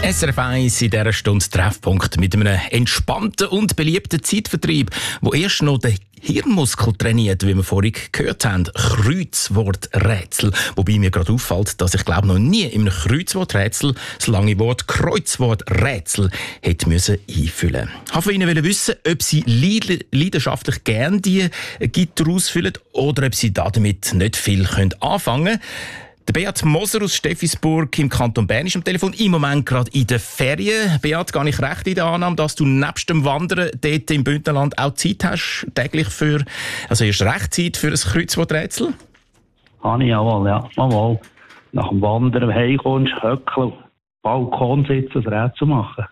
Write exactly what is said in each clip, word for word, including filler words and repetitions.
S R F eins in dieser Stunde Treffpunkt mit einem entspannten und beliebten Zeitvertreib, wo erst noch den Hirnmuskel trainiert, wie wir vorhin gehört haben. Kreuzworträtsel. Wobei mir gerade auffällt, dass ich glaube noch nie in einem Kreuzworträtsel das lange Wort Kreuzworträtsel hätte müssen einfüllen. Ich wollte von Ihnen wissen, ob Sie leidenschaftlich gerne die Gitter ausfüllen oder ob Sie damit nicht viel anfangen können. Der Beat Moser aus Steffisburg im Kanton Bern ist am Telefon, im Moment gerade in den Ferien. Beat, gehe ich recht in der Annahme, dass du nebst dem Wandern dort im Bündnerland auch Zeit hast, täglich für, also erst recht Zeit für ein Kreuzworträtsel? Habe ich jawohl, ja. Jawohl. Nach dem Wandern heimkommst, höckeln, Balkon sitzen, ein Rätsel machen.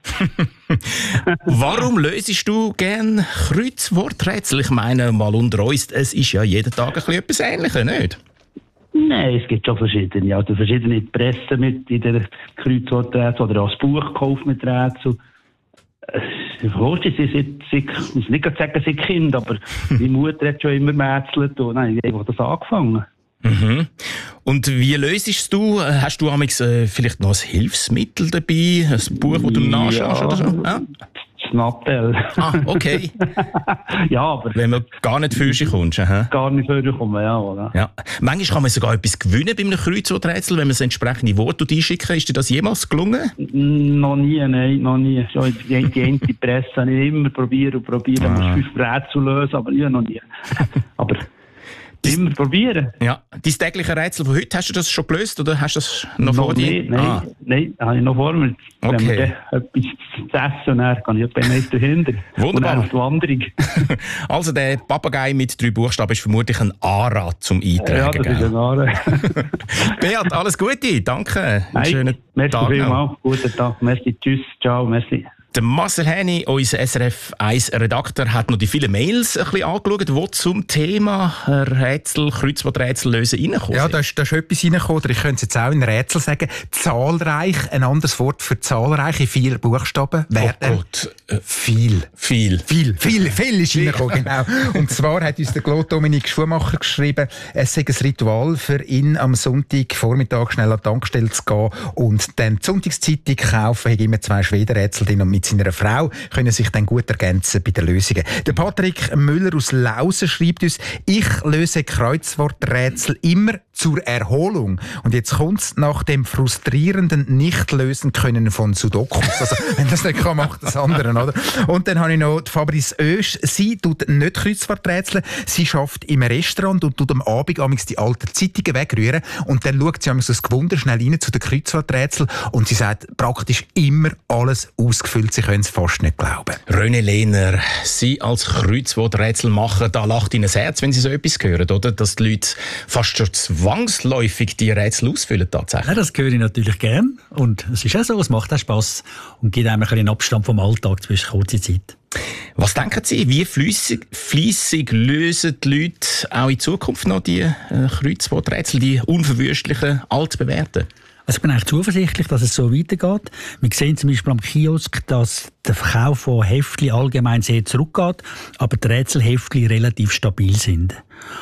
Warum löst du gerne Kreuzworträtsel? Ich meine, mal unter uns, es ist ja jeden Tag ein bisschen etwas Ähnliches, nicht? Nein, es gibt schon verschiedene. Also verschiedene Pressen mit in der Kreuzworträtsel oder auch das Buch gekauft mit Rätsel. Ich wusste, sie sind, ich muss nicht sagen, sie sind Kind, aber meine Mutter hat schon immer gemätzelt und dann habe ich einfach das angefangen. Mhm. Und wie löst du? Hast du äh, vielleicht noch ein Hilfsmittel dabei? Ein Buch, das du nachschaust ja, oder so? Ja? Das Nattel. Ah, okay. Ja, aber... Wenn man gar nicht für sich kommt. Aha. Gar nicht für sich kommt, ja, oder? Ja. Manchmal kann man sogar etwas gewinnen bei einem Kreuzworträtsel, wenn man das entsprechende Wort einschicken. Ist dir das jemals gelungen? Noch nie, nein, noch nie. Schon die, die eine Presse habe ich immer probiert und probiert. Man muss fünf Rätsel lösen, aber ja, noch nie. Aber... Immer probieren. Ja. Dein tägliche Rätsel von heute, hast du das schon gelöst oder hast du das noch, noch vor dir? Nein, ah. nein, das habe ich noch vor mir. Okay. Wenn wir etwas zu essen, dann kann ich etwas meist dahinter. Wunderbar. Und dann auf die Wanderung. Also der Papagei mit drei Buchstaben ist vermutlich ein Ara zum Eintragen. Ja, das ist ein Ara. Beat, alles Gute, danke. Einen Nein, schönen merci Tag vielmals. Guten Tag, merci, tschüss, ciao, merci. Der Marcel Häni, unser S R F eins Redakteur, hat noch die vielen Mails ein bisschen angeschaut, die zum Thema Rätsel, Kreuzworträtsel lösen reinkommen. Ja, da ist, da ist etwas reingekommen, oder ich könnte es jetzt auch in Rätsel sagen. Zahlreich, ein anderes Wort für zahlreich in vier Buchstaben. Wer oh Gott. Äh, viel. Viel. Viel, viel, viel ist reingekommen, genau. Und zwar hat uns der Claude Dominik Schumacher geschrieben, es sei ein Ritual für ihn, am Sonntagvormittag schnell an die Tankstelle zu gehen und dann die Sonntagszeitung kaufen. Er hat immer zwei Schwedenrätsel drin und mit seiner Frau können sich dann gut ergänzen bei den Lösungen. Der Patrick Müller aus Lausen schreibt uns, ich löse Kreuzworträtsel immer zur Erholung. Und jetzt kommt es nach dem frustrierenden Nicht-Lösen können von Sudokus. Also, wenn das nicht kann, macht das andere, oder? Und dann habe ich noch die Fabrice Oesch. Sie tut nicht Kreuzworträtsel. Sie arbeitet im Restaurant und tut am Abend amigs die alten Zeitungen wegrühren. Und dann schaut sie amigs das Gewunder schnell rein zu den Kreuzworträtseln. Und sie sagt praktisch immer alles ausgefüllt. Sie können es fast nicht glauben. René Lehner, Sie als Kreuzworträtselmacher, da lacht Ihnen das Herz, wenn Sie so etwas hören, oder? Dass die Leute fast schon zwangsläufig die Rätsel ausfüllen tatsächlich. Ja, das höre ich natürlich gern. Und es ist auch so, es macht auch Spass und gibt einem ein bisschen Abstand vom Alltag zwischen kurzer Zeit. Was denken Sie, wie fleissig, fleissig lösen die Leute auch in Zukunft noch die äh, Kreuzworträtsel, die unverwüstlichen, altbewährten? Also ich bin eigentlich zuversichtlich, dass es so weitergeht. Wir sehen zum Beispiel am Kiosk, dass der Verkauf von Heftchen allgemein sehr zurückgeht, aber die Rätselheftchen relativ stabil sind.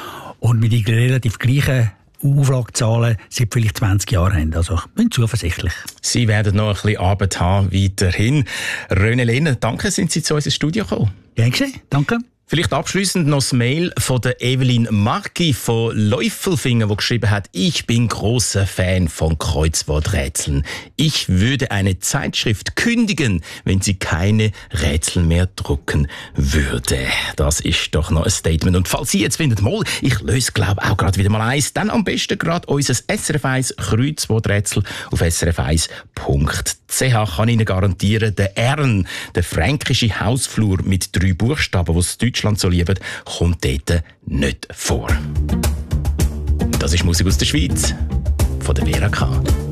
Und mit den relativ gleichen Auflagezahlen seit vielleicht zwanzig Jahren haben. Also ich bin zuversichtlich. Sie werden noch ein bisschen Arbeit haben weiterhin. René Lehner, danke, sind Sie zu uns ins Studio gekommen. Gern geschehen, danke. Vielleicht abschließend noch das Mail von der Evelyn Marki von Läufelfinger, die geschrieben hat, ich bin großer Fan von Kreuzworträtseln. Ich würde eine Zeitschrift kündigen, wenn sie keine Rätsel mehr drucken würde. Das ist doch noch ein Statement. Und falls Sie jetzt finden, mal, ich löse, glaube auch gerade wieder mal eins, dann am besten gerade unser S R F eins Kreuzworträtsel auf s r f eins punkt c h. Kann Ihnen garantieren, der Ern, der fränkische Hausflur mit drei Buchstaben, die Deutschland so liebt, kommt dort nicht vor. Das ist Musik aus der Schweiz, von der W R K.